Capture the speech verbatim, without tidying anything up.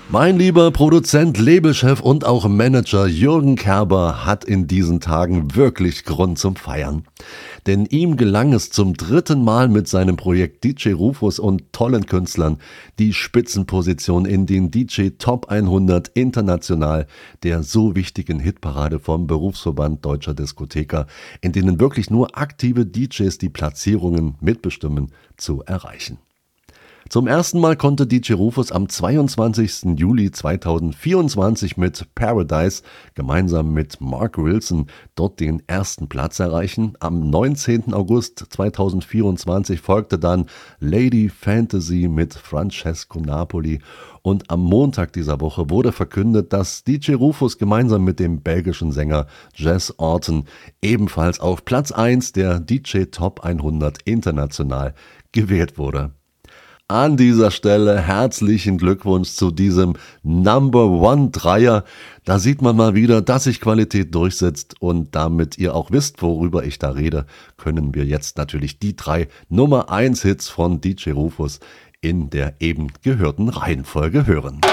Mein lieber Produzent, Labelchef und auch Manager Jürgen Kerber hat in diesen Tagen wirklich Grund zum Feiern. Denn ihm gelang es zum dritten Mal mit seinem Projekt D J Rufus und tollen Künstlern die Spitzenposition in den D J Top hundert international der so wichtigen Hitparade vom Berufsverband Deutscher Diskotheker, in denen wirklich nur aktive D Js die Platzierungen mitbestimmen, zu erreichen. Zum ersten Mal konnte D J Rufus am zweiundzwanzigsten Juli zweitausendvierundzwanzig mit Paradise gemeinsam mit Mark Wilson dort den ersten Platz erreichen. Am neunzehnten August zweitausendvierundzwanzig folgte dann Lady Fantasy mit Francesco Napoli und am Montag dieser Woche wurde verkündet, dass D J Rufus gemeinsam mit dem belgischen Sänger Jess Orton ebenfalls auf Platz eins der D J Top hundert international gewählt wurde. An dieser Stelle herzlichen Glückwunsch zu diesem Number One Dreier. Da sieht man mal wieder, dass sich Qualität durchsetzt, und damit ihr auch wisst, worüber ich da rede, können wir jetzt natürlich die drei Nummer eins Hits von D J Rufus in der eben gehörten Reihenfolge hören.